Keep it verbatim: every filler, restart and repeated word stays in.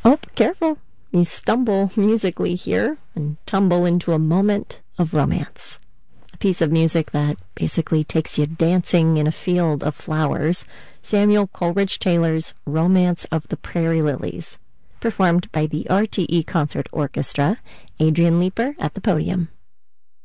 Oh, careful. You stumble musically here and tumble into a moment of romance. A piece of music that basically takes you dancing in a field of flowers. Samuel Coleridge Taylor's Romance of the Prairie Lilies, performed by the R T E Concert Orchestra. Adrian Leeper at the podium.